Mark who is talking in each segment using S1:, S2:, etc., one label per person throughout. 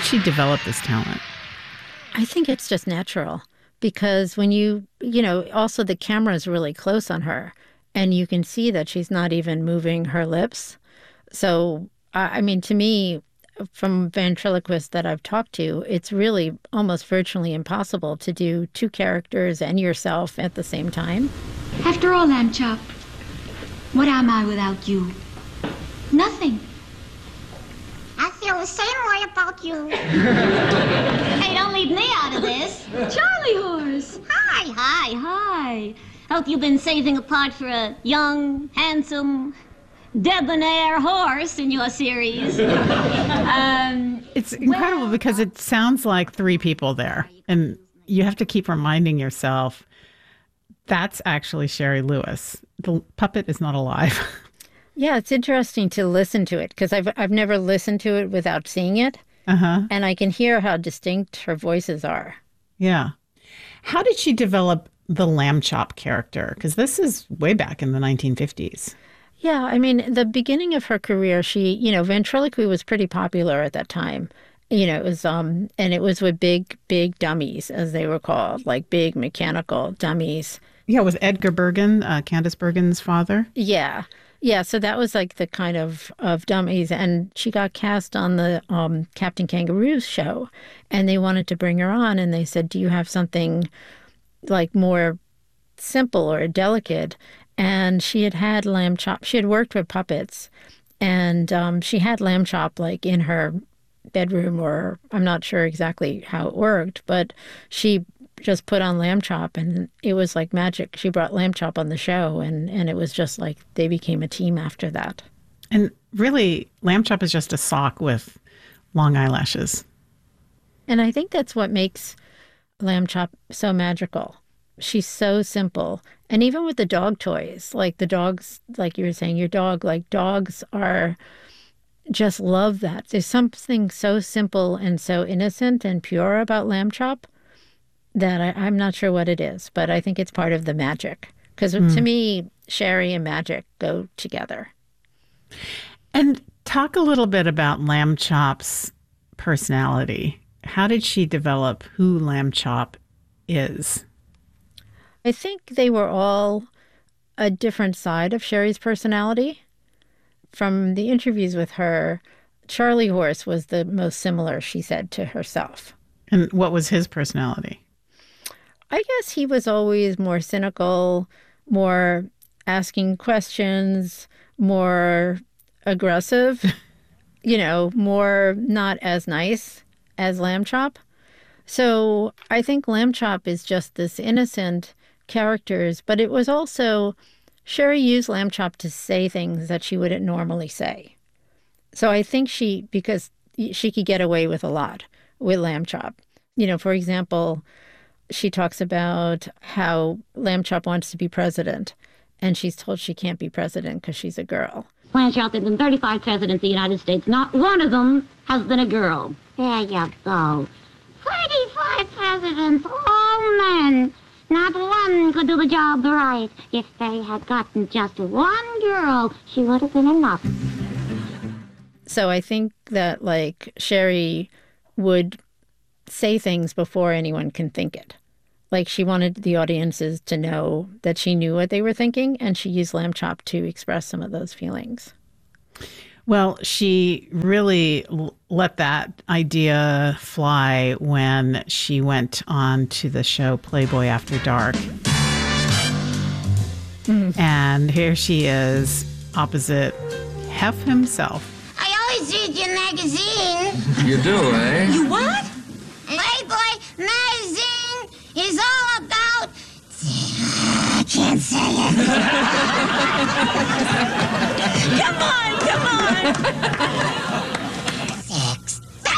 S1: did she develop this talent?
S2: I think it's just natural because when also the camera is really close on her and you can see that she's not even moving her lips. So, to me, from ventriloquists that I've talked to, it's really almost virtually impossible to do two characters and yourself at the same time.
S3: After all, Lamb Chop, what am I without you? Nothing.
S4: I feel the same way about you.
S5: Hey, don't leave me out of this.
S3: Charlie Horse.
S5: Hi. Hope you've been saving a part for a young, handsome, debonair horse in your series.
S1: It's incredible because it sounds like three people there. And you have to keep reminding yourself, that's actually Shari Lewis. The puppet is not alive.
S2: Yeah, it's interesting to listen to it because I've never listened to it without seeing it.
S1: Uh-huh.
S2: And I can hear how distinct her voices are.
S1: Yeah. How did she develop the Lamb Chop character? Because this is way back in the 1950s.
S2: Yeah, the beginning of her career, she, ventriloquy was pretty popular at that time. It was, and it was with big dummies, as they were called, like big mechanical dummies.
S1: Yeah, with Edgar Bergen, Candice Bergen's father.
S2: Yeah. Yeah, so that was like the kind of dummies. And she got cast on the Captain Kangaroo's show. And they wanted to bring her on. And they said, do you have something like more simple or delicate? And she had Lamb Chop. She had worked with puppets. And she had Lamb Chop like in her bedroom, or I'm not sure exactly how it worked. But she just put on Lamb Chop and it was like magic. She brought Lamb Chop on the show and it was just like they became a team after that.
S1: And really, Lamb Chop is just a sock with long eyelashes.
S2: And I think that's what makes Lamb Chop so magical. She's so simple. And even with the dog toys, like the dogs, like you were saying, your dog, like dogs are just love that. There's something so simple and so innocent and pure about Lamb Chop that I'm not sure what it is, but I think it's part of the magic. Because to me, Shari and magic go together.
S1: And talk a little bit about Lamb Chop's personality. How did she develop who Lamb Chop is?
S2: I think they were all a different side of Shari's personality. From the interviews with her, Charlie Horse was the most similar, she said to herself.
S1: And what was his personality?
S2: I guess he was always more cynical, more asking questions, more aggressive, more not as nice as Lamb Chop. So I think Lamb Chop is just this innocent characters, but it was also, Shari used Lamb Chop to say things that she wouldn't normally say. So I think because she could get away with a lot with Lamb Chop. For example, she talks about how Lamb Chop wants to be president, and she's told she can't be president because she's a girl.
S5: Lamb Chop, there's been 35 presidents of the United States. Not one of them has been a girl.
S4: There you go. 35 presidents, all men. Not one could do the job right. If they had gotten just one girl, she would have been enough.
S2: So I think that, like, Shari would say things before anyone can think it. Like, she wanted the audiences to know that she knew what they were thinking, and she used Lamb Chop to express some of those feelings.
S1: Well, she really let that idea fly when she went on to the show Playboy After Dark. And here she is opposite Hef himself.
S4: I always read your magazine.
S6: You do, eh?
S3: You what?
S4: Playboy magazine is all about... I can't say it.
S3: Come on!
S4: Sex.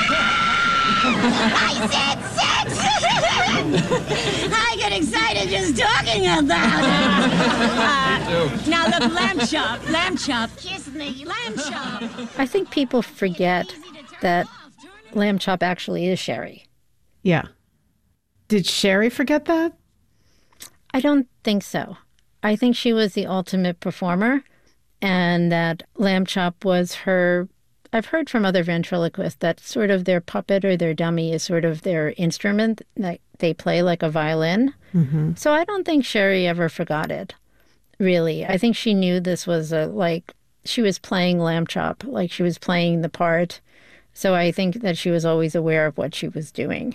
S4: I said sex! I get excited just talking about it.
S3: Now look, Lamb Chop.
S4: Kiss me.
S3: Lamb Chop.
S2: I think people forget that Lamb Chop actually is Shari.
S1: Yeah. Did Shari forget that?
S2: I don't think so. I think she was the ultimate performer, and that Lamb Chop was her I've heard from other ventriloquists that sort of their puppet or their dummy is sort of their instrument that they play like a violin.
S1: Mm-hmm.
S2: So I don't think Sherry ever forgot it, really. I think she knew this was she was playing Lamb Chop, like she was playing the part. So I think that she was always aware of what she was doing.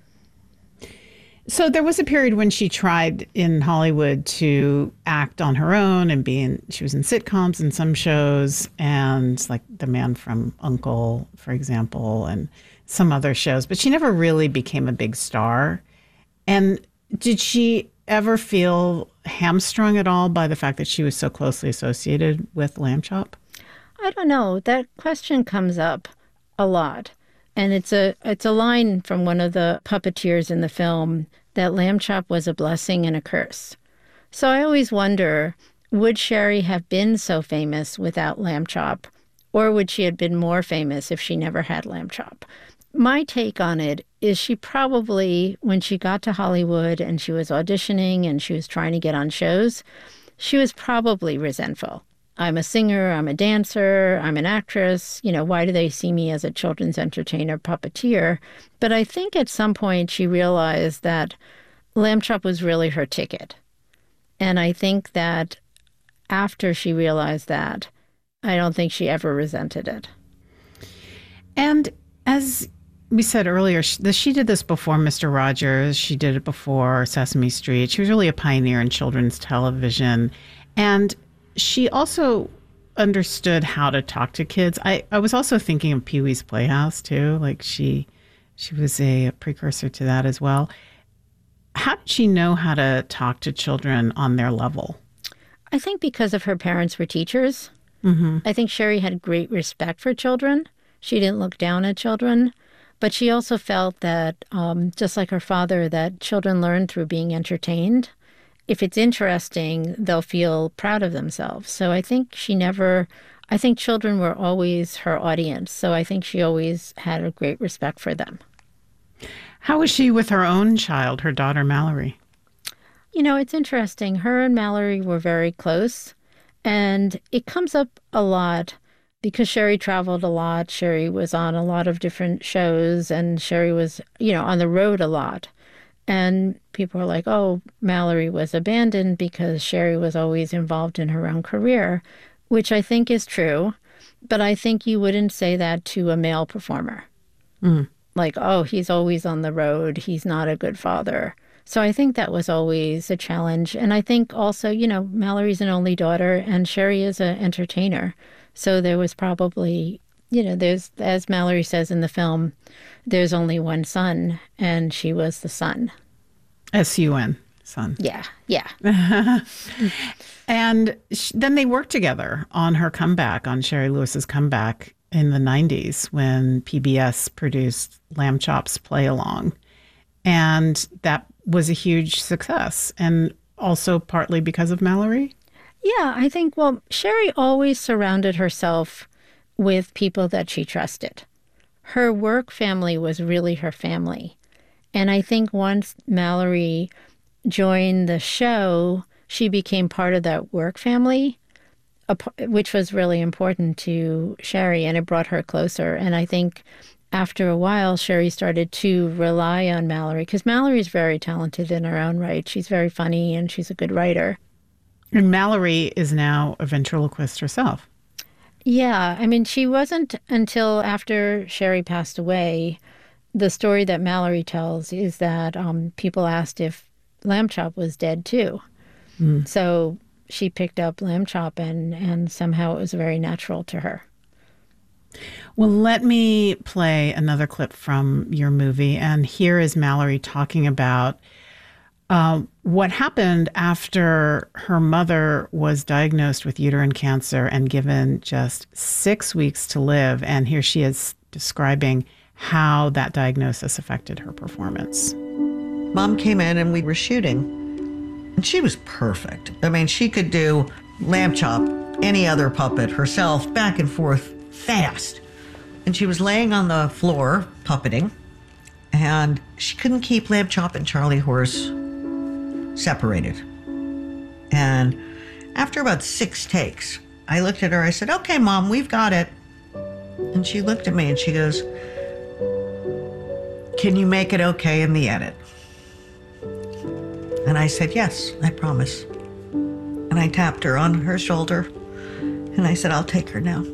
S1: So there was a period when she tried in Hollywood to act on her own and she was in sitcoms and some shows, and like The Man from U.N.C.L.E., for example, and some other shows, but she never really became a big star. And did she ever feel hamstrung at all by the fact that she was so closely associated with Lamb Chop?
S2: I don't know. That question comes up a lot. And it's a line from one of the puppeteers in the film that Lamb Chop was a blessing and a curse. So I always wonder, would Sherry have been so famous without Lamb Chop? Or would she have been more famous if she never had Lamb Chop? My take on it is she probably, when she got to Hollywood and she was auditioning and she was trying to get on shows, she was probably resentful. I'm a singer, I'm a dancer, I'm an actress. Why do they see me as a children's entertainer puppeteer? But I think at some point she realized that Lamb Chop was really her ticket. And I think that after she realized that, I don't think she ever resented it.
S1: And as we said earlier, she did this before Mr. Rogers. She did it before Sesame Street. She was really a pioneer in children's television. And she also understood how to talk to kids. I was also thinking of Pee-wee's Playhouse, too. Like she was a precursor to that as well. How did she know how to talk to children on their level?
S2: I think because of her parents were teachers.
S1: Mm-hmm.
S2: I think Sherry had great respect for children. She didn't look down at children. But she also felt that, just like her father, that children learn through being entertained. If it's interesting, they'll feel proud of themselves. So I think I think children were always her audience. So I think she always had a great respect for them.
S1: How was she with her own child, her daughter, Mallory?
S2: It's interesting. Her and Mallory were very close. And it comes up a lot because Sherry traveled a lot. Sherry was on a lot of different shows, and Sherry was, on the road a lot. And people were like, oh, Mallory was abandoned because Sherry was always involved in her own career, which I think is true. But I think you wouldn't say that to a male performer.
S1: Mm.
S2: Like, oh, he's always on the road. He's not a good father. So I think that was always a challenge. And I think also, Mallory's an only daughter and Sherry is an entertainer. So there was probably, there's, as Mallory says in the film, there's only one son, and she was the son.
S1: S-U-N, son.
S2: Yeah.
S1: And then they worked together on her comeback, on Sherry Lewis's comeback in the 90s when PBS produced Lamb Chop's Play Along. And that was a huge success, and also partly because of Mallory?
S2: Yeah, I think, Sherry always surrounded herself with people that she trusted. Her work family was really her family. And I think once Mallory joined the show, she became part of that work family, which was really important to Sherry, and it brought her closer. And I think after a while, Sherry started to rely on Mallory, because Mallory is very talented in her own right. She's very funny, and she's a good writer.
S1: And Mallory is now a ventriloquist herself.
S2: Yeah, I mean, she wasn't until after Sherry passed away. The story that Mallory tells is that people asked if Lamb Chop was dead too. Mm. So she picked up Lamb Chop, and somehow it was very natural to her.
S1: Well, let me play another clip from your movie. And here is Mallory talking about what happened after her mother was diagnosed with uterine cancer and given just 6 weeks to live. And here she is describing how that diagnosis affected her performance.
S6: Mom came in and we were shooting. And she was perfect. I mean, she could do Lamb Chop, any other puppet herself, back and forth fast. And she was laying on the floor puppeting, and she couldn't keep Lamb Chop and Charlie Horse separated. And after about 6 takes, I looked at her, I said, okay, Mom, we've got it. And she looked at me and she goes, "Can you make it okay in the edit?" And I said, "Yes, I promise." And I tapped her on her shoulder and I said, "I'll take her now."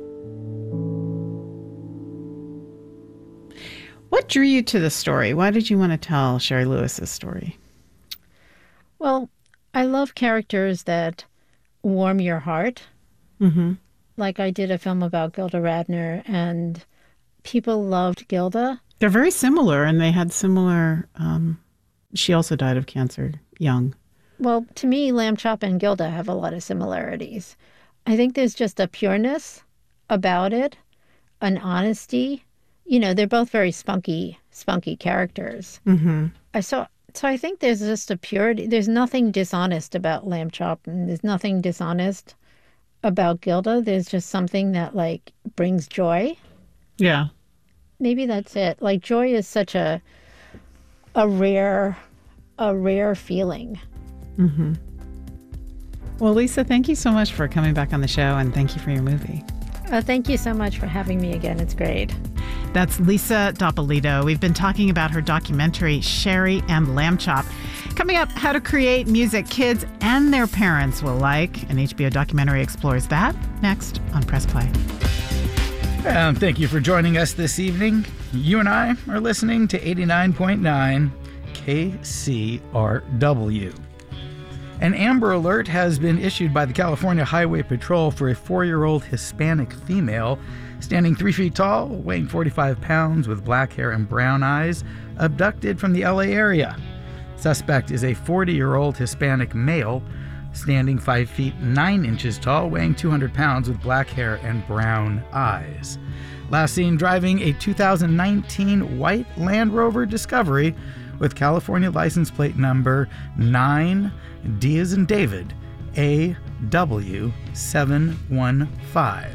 S1: What drew you to the story? Why did you want to tell Shari Lewis's story?
S2: Well, I love characters that warm your heart.
S1: Mm-hmm.
S2: Like I did a film about Gilda Radner, and people loved Gilda.
S1: They're very similar, and they had similar... she also died of cancer young.
S2: Well, to me, Lamb Chop and Gilda have a lot of similarities. I think there's just a pureness about it, an honesty. You know, they're both very spunky characters.
S1: Mm-hmm.
S2: So I think there's just a purity. There's nothing dishonest about Lamb Chop, and there's nothing dishonest about Gilda. There's just something that, like, brings joy.
S1: Yeah.
S2: Maybe that's it. Like, joy is such a rare feeling.
S1: Mm-hmm. Well, Lisa, thank you so much for coming back on the show, and thank you for your movie.
S2: Thank you so much for having me again. It's great.
S1: That's Lisa Doppolito. We've been talking about her documentary, Shari and Lamb Chop. Coming up, how to create music kids and their parents will like. An HBO documentary explores that next on Press Play.
S7: And thank you for joining us this evening. You and I are listening to 89.9 KCRW. An Amber Alert has been issued by the California Highway Patrol for a 4-year-old Hispanic female standing 3 feet tall, weighing 45 pounds, with black hair and brown eyes, abducted from the LA area. Suspect is a 40-year-old Hispanic male standing 5 feet 9 inches tall, weighing 200 pounds, with black hair and brown eyes. Last seen driving a 2019 white Land Rover Discovery with California license plate number 9 D as in David, AW 715.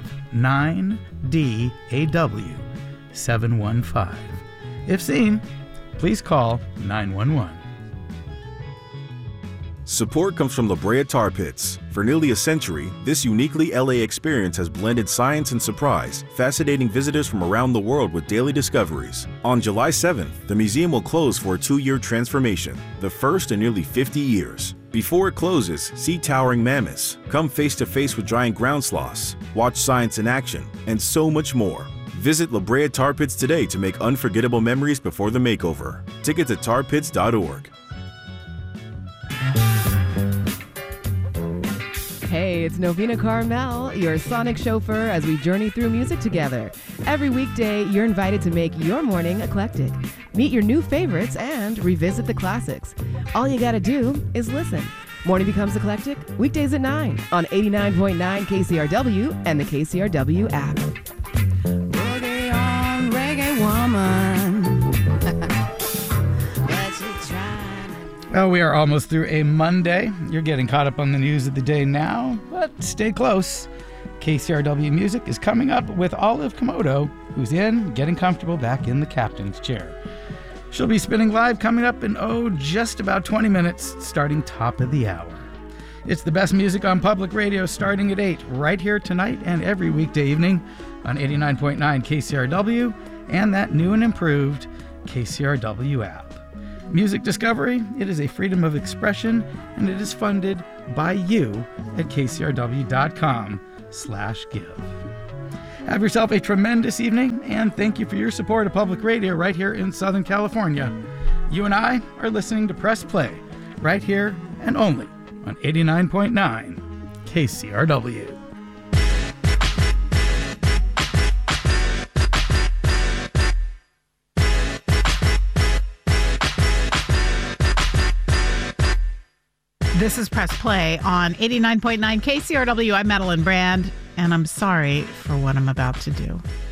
S7: 9DAW 715. If seen, please call 911.
S8: Support comes from La Brea Tar Pits. For nearly a century, this uniquely LA experience has blended science and surprise, fascinating visitors from around the world with daily discoveries. On July 7th, the museum will close for a 2-year transformation, the first in nearly 50 years. Before it closes, see towering mammoths, come face to face with giant ground sloths, watch science in action, and so much more. Visit La Brea Tar Pits today to make unforgettable memories before the makeover. Tickets at tarpits.org.
S9: Hey, it's Novena Carmel, your sonic chauffeur as we journey through music together. Every weekday, you're invited to make your morning eclectic. Meet your new favorites and revisit the classics. All you gotta do is listen. Morning Becomes Eclectic, weekdays at 9 on 89.9 KCRW and the KCRW app. Boogie on, reggae woman.
S7: Well, we are almost through a Monday. You're getting caught up on the news of the day now, but stay close. KCRW Music is coming up with Olive Komodo, who's getting comfortable back in the captain's chair. She'll be spinning live coming up in, just about 20 minutes, starting top of the hour. It's the best music on public radio starting at 8, right here tonight and every weekday evening on 89.9 KCRW and that new and improved KCRW app. Music discovery, it is a freedom of expression, and it is funded by you at kcrw.com/give. Have yourself a tremendous evening, and thank you for your support of public radio right here in Southern California. You and I are listening to Press Play, right here and only on 89.9 KCRW.
S1: This is Press Play on 89.9 KCRW. I'm Madeline Brand, and I'm sorry for what I'm about to do.